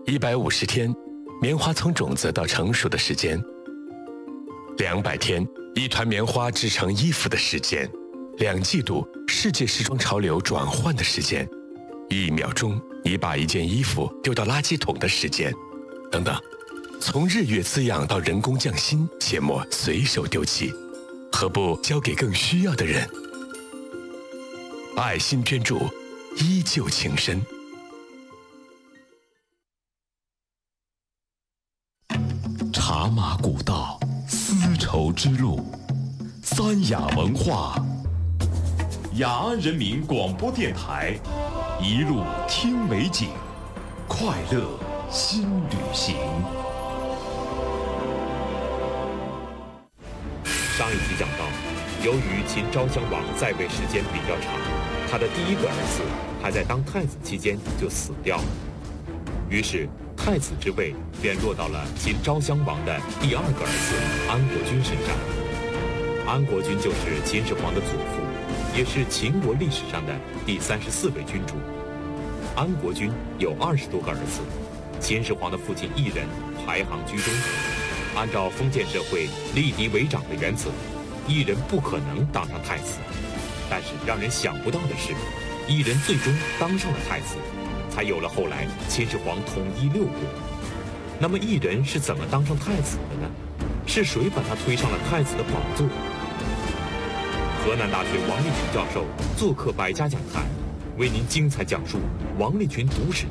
150天，棉花从种子到成熟的时间；200天，一团棉花织成衣服的时间；2季度，世界时装潮流转换的时间；1秒钟，你把一件衣服丢到垃圾桶的时间，等等。从日月滋养到人工匠心，切莫随手丢弃，何不交给更需要的人？爱心捐助，依旧情深。 茶马古道，丝绸之路，三雅文化，雅安人民广播电台，一路听美景，快乐新旅行。 上一集讲到，由于秦昭襄王在位时间比较长，他的第一个儿子还在当太子期间就死掉了，于是太子之位便落到了秦昭襄王的第二个儿子安国君身上。安国君就是秦始皇的祖父，也是秦国历史上的第34位君主。安国君有20多个儿子，秦始皇的父亲异人排行居中。按照封建社会立嫡为长的原则，异人不可能当上太子。但是让人想不到的是，异人最终当上了太子，才有了后来秦始皇统一6国。那么异人是怎么当上太子的呢？是谁把他推上了太子的宝座？河南大学王立群教授做客百家讲坛，为您精彩讲述王立群读史